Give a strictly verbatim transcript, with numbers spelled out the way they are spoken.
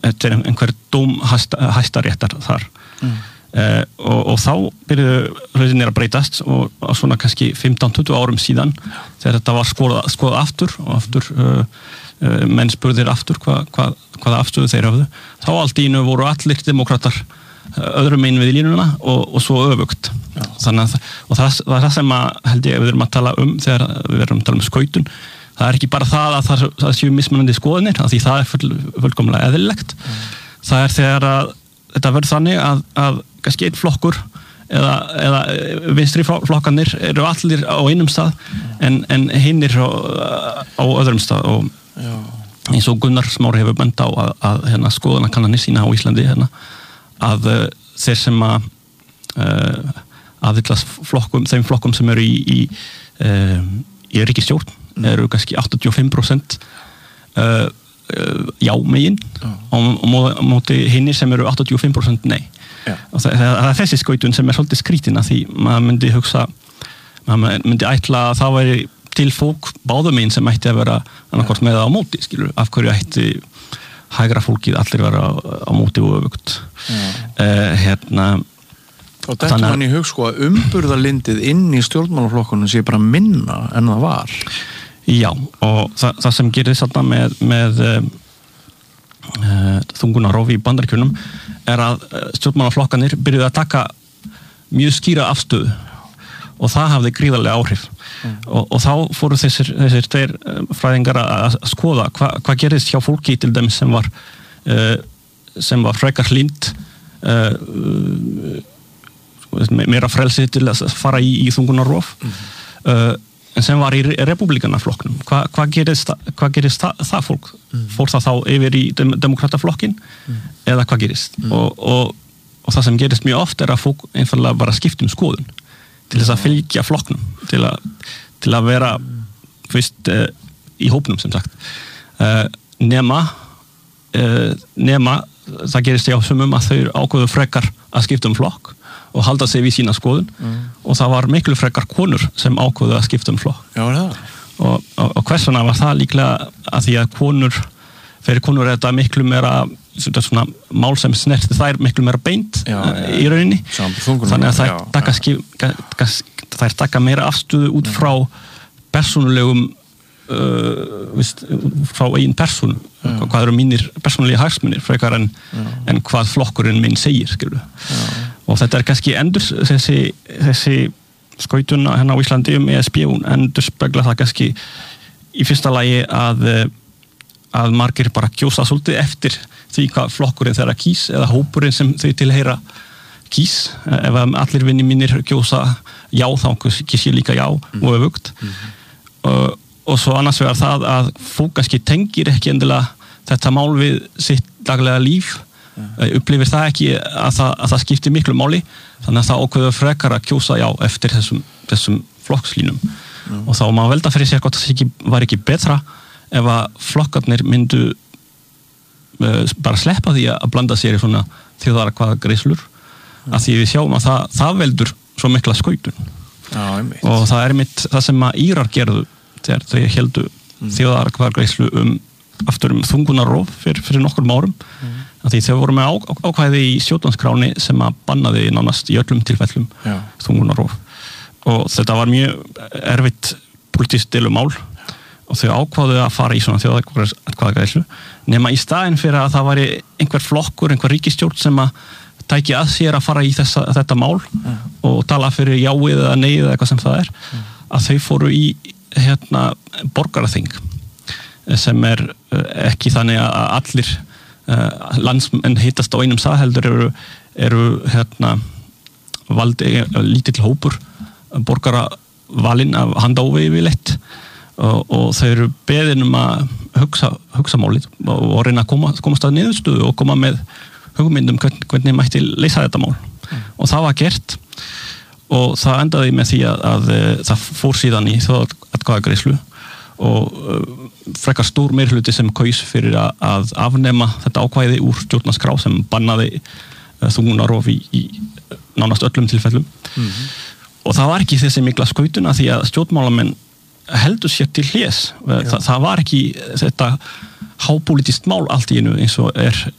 eftir einhver dóm hæstaréttar þar mm. uh, og, og þá byrjuðu hlutinir að breytast og, og svona kannski fimmtán til tuttugu árum síðan þegar þetta var skoðað skoða aftur og aftur uh, uh, menn spurðir aftur hva, hva, hvaða afstöðu þeir hafðu þá allt í einu voru allir demokratar öðrum megin við línuna og, og svo öfugt Já. Þannig að og það, það er það sem að, held ég við erum að tala um þegar við erum að tala um skautun það er ekki bara það að það, það séu mismunandi skoðanir af því það er full, fullkomlega eðlilegt mm. það er þegar að þetta verður þannig að, að kannski einn flokkur eða, eða vinstri flokkanir eru allir á einum stað mm. en, en hinnir á, á öðrum stað og Já. Eins og Gunnar Smári hefur bent á að, að hérna, skoðanakannanir sína á Íslandi hérna, að uh, þeir sem að uh, aðhyllast flokkum, þeim flokkum sem eru í, í, uh, í ríkisstjórn eru kannski áttatíu og fimm prósent uh, uh, já megin uh. og á móti hinni sem eru áttatíu og fimm prósent nei yeah. og það, það er þessi skautun sem er svolítið skrítin því maður myndi hugsa maður myndi ætla að það væri til fólk báðum megin sem ætti að vera annarkvort með á móti skilur, af hverju ætti hægra fólkið allir vera á, á móti og öfugt yeah. uh, hérna og þetta mann í hug sko að umburðarlindið inn í stjórnmálaflokkunum sé bara minna en það var Já, og það, það sem gerist þarna með, með uh, þungunarof í Bandaríkjunum er að stjórnmálaflokkanir byrjuðu að taka mjög skýra afstöðu og það hafði gríðarlega áhrif mm. og, og þá fóru þessir, þessir tveir fræðingar að skoða hva, hvað gerist hjá fólki til þeim sem var uh, sem var frekar hlýnt uh, meira frelsi til að fara í, í þungunarof mm. uh, en sem var í republikanaflokknum Hva, hvað gerist, hva gerist það, það fólk mm. fór það þá yfir í dem, demokrataflokkin mm. eða hvað gerist mm. og, og, og það sem gerist mjög oft er að fólk einfallega bara skipta um skoðun til þess að fylgja flokknum til að, til að vera fyrst, uh, í hópnum sem sagt uh, nema uh, nema það gerist hjá sumum að þau ákveðu frekar að skipta um flokk og halda sig við sína skoðun mm. og það var miklu frekar konur sem ákveðu að skipta um flokk Já, það. og, og, og hversuna var það líklega að því að konur fyrir konur er þetta miklu meira svona mál sem snerti þær miklu meira beint já, já. í rauninni þannig að þær taka, skip, þær taka meira afstöðu út frá persónulegum uh, vist, frá eigin persónu já. Hvað eru mínir persónulegi hagsmunir frekar en, en hvað flokkurinn minn segir skilur og þetta er kannski endur þessi, þessi skautun hérna á Íslandi um E S B hún endur spegla það kannski í fyrsta lagi að að margir bara kjósa svolítið eftir því hvað flokkurinn þeirra kýs eða hópurinn sem þau tilheyra kýs ef allir vinni mínir kjósa já þá kýs ég líka já mm. og öfugt mm. og, og svo annars vegar það að fólk kannski tengir ekki endilega þetta mál við sitt daglega líf upplifir það ekki að það, að það skiptir miklu máli þannig að það ákveður frekar að kjósa já eftir þessum, þessum flokkslínum mm. og þá má velta fyrir sér hvort það ekki, var ekki betra ef að flokkarnir myndu uh, bara sleppa því að blanda sér í svona þjóðaratkvæðagreiðslur mm. að því við sjáum að það, það veldur svo mikla skautun já, og það er mitt það sem að Írar gerðu þegar þau heldu mm. þjóðaratkvæðagreiðslu um aftur um þungunarof fyrir, fyrir nokkur árum mm. að því þau voru með á, ákvæði í stjórnarskráni sem að bannaði nánast í öllum tilfellum Já. þungunarof og þetta var mjög erfitt politískt deilumál og þau ákváðu að fara í svona þjóðaratkvæðagreiðslu nema í staðinn fyrir að það væri einhver flokkur, einhver ríkisstjórn sem að tæki að sér að fara í þessa, þetta mál Já. og tala fyrir jáið eða neið eða eitthvað sem það er Já. að þau fóru í hérna borgaraþing sem er ekki þannig að allir uh, landsmenn hittast á einum stað heldur eru, eru hérna valdi lítill hópur borgara valinn af handófi yfirleitt og, og þau eru beðin um að hugsa, hugsa málið og, og reyna að koma, komast að niðurstöðu og koma með hugmyndum hvern, hvernig mætti leysa þetta mál mm. og það var gert og það endaði með því að, að, að það fór síðan í þjóðaratkvæðagreiðslu og uh, frekar stór meirhluti sem kaus fyrir að, að afnema þetta ákvæði úr stjórnarskrá sem bannaði uh, þungunarof í, í nánast öllum tilfellum mm-hmm. og það var ekki þessi mikla skautuna því að stjórnmálamenn heldur sér til hlés Þa, það var ekki þetta hápolítist mál allt í einu eins og er